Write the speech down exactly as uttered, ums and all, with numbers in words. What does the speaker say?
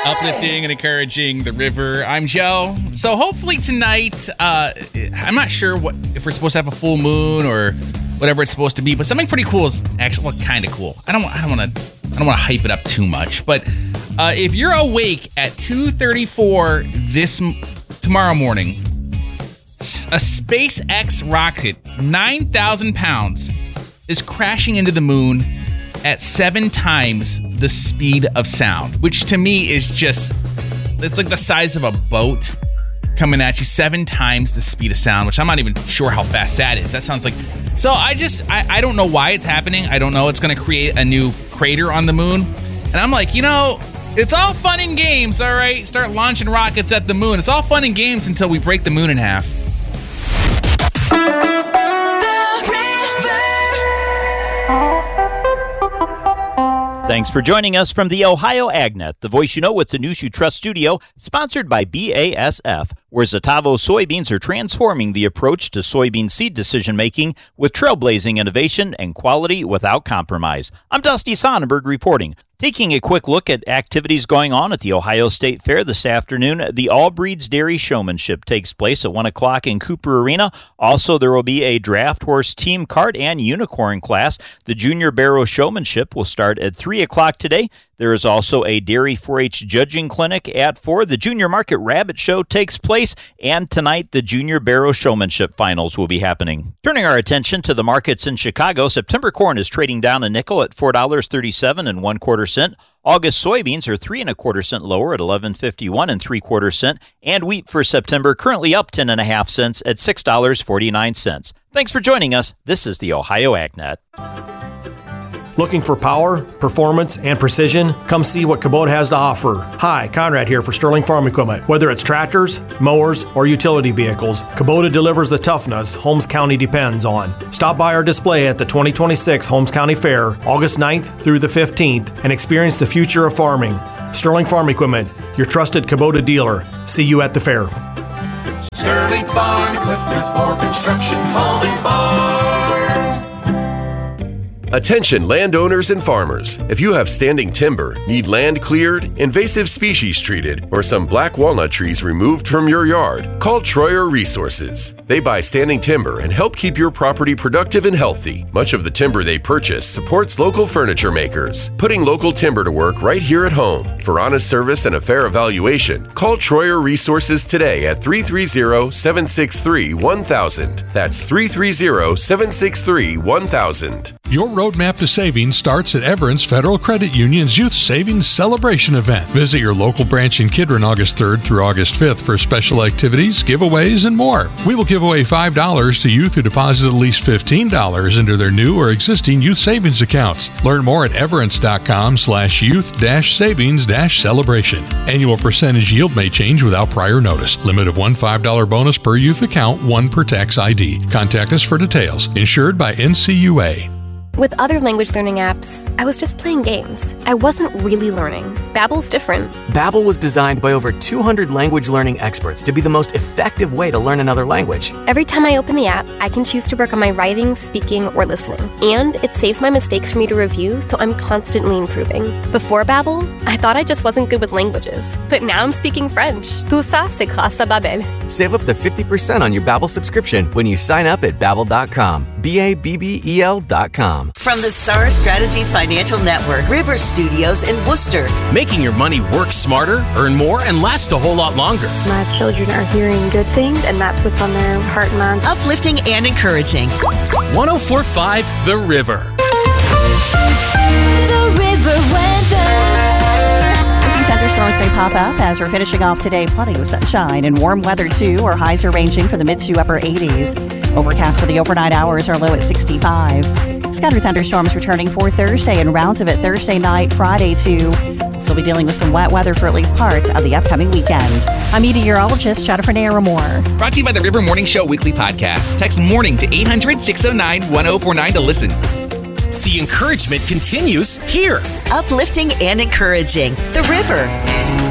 Uplifting and encouraging the river. I'm Joe. So hopefully tonight, uh, I'm not sure what if we're supposed to have a full moon or whatever it's supposed to be, but something pretty cool is actually well, kind of cool. I don't, I don't want to, I don't want to hype it up too much, but uh, if you're awake at two thirty-four this tomorrow morning, a SpaceX rocket, nine thousand pounds, is crashing into the moon at seven times the speed of sound, which to me is just, it's like the size of a boat coming at you, seven times the speed of sound, which I'm not even sure how fast that is. That sounds like, so I just, I, I don't know why it's happening. I don't know. It's going to create a new crater on the moon. And I'm like, you know, it's all fun and games, all right? Start launching rockets at the moon. It's all fun and games until we break the moon in half. Thanks for joining us from the Ohio AgNet, the voice you know with the news you trust studio, sponsored by B A S F, where Zetavo soybeans are transforming the approach to soybean seed decision-making with trailblazing innovation and quality without compromise. I'm Dusty Sonnenberg reporting. Taking a quick look at activities going on at the Ohio State Fair this afternoon, the All Breeds Dairy Showmanship takes place at one o'clock in Cooper Arena. Also, there will be a draft horse team cart and unicorn class. The Junior Barrow Showmanship will start at three o'clock today. There is also a Dairy four H judging clinic at four. The Junior Market Rabbit Show takes place, and tonight the Junior Barrow Showmanship Finals will be happening. Turning our attention to the markets in Chicago, September corn is trading down a nickel at four dollars and thirty-seven cents and one quarter cent. August soybeans are three and a quarter cent lower at eleven fifty-one and three quarter cent, and wheat for September currently up ten and a half cents at six dollars and forty-nine cents. Thanks for joining us. This is the Ohio AgNet. Looking for power, performance, and precision? Come see what Kubota has to offer. Hi, Conrad here for Sterling Farm Equipment. Whether it's tractors, mowers, or utility vehicles, Kubota delivers the toughness Holmes County depends on. Stop by our display at the twenty twenty-six Holmes County Fair, August ninth through the fifteenth, and experience the future of farming. Sterling Farm Equipment, your trusted Kubota dealer. See you at the fair. Sterling Farm Equipment for construction, home, and farm. Attention landowners and farmers. If you have standing timber, need land cleared, invasive species treated, or some black walnut trees removed from your yard, call Troyer Resources. They buy standing timber and help keep your property productive and healthy. Much of the timber they purchase supports local furniture makers, putting local timber to work right here at home. For honest service and a fair evaluation, call Troyer Resources today at three three zero, seven six three, one thousand. That's three three zero, seven six three, one thousand. Your roadmap to savings starts at Everence Federal Credit Union's Youth Savings Celebration event. Visit your local branch in Kidron August third through August fifth for special activities, giveaways, and more. We will give away five dollars to youth who deposit at least fifteen dollars into their new or existing youth savings accounts. Learn more at everence.com slash youth dash savings dash celebration. Annual percentage yield may change without prior notice. Limit of one five dollar bonus per youth account, one per tax I D. Contact us for details. Insured by N C U A. With other language learning apps, I was just playing games. I wasn't really learning. Babbel's different. Babbel was designed by over two hundred language learning experts to be the most effective way to learn another language. Every time I open the app, I can choose to work on my writing, speaking, or listening. And it saves my mistakes for me to review, so I'm constantly improving. Before Babbel, I thought I just wasn't good with languages. But now I'm speaking French. Tout ça, c'est grâce à Babbel. Save up to fifty percent on your Babbel subscription when you sign up at babbel dot com. B A B B E L dot com. From the Star Strategies Financial Network, River Studios in Worcester. Making your money work smarter, earn more, and last a whole lot longer. My children are hearing good things, and that's what's on their heart and mind. Uplifting and encouraging. one oh four point five The River. The River weather. Thunderstorms may pop up as we're finishing off today. Plenty of sunshine and warm weather, too. Our highs are ranging from the mid to upper eighties. Overcast for the overnight hours, are low at sixty-five. Scattered thunderstorms returning for Thursday and rounds of it Thursday night, Friday, too. We'll still be dealing with some wet weather for at least parts of the upcoming weekend. I'm meteorologist Jennifer Naramore. Brought to you by the River Morning Show Weekly Podcast. Text morning to eight hundred, six oh nine, one oh four nine to listen. The encouragement continues here. Uplifting and encouraging. The River.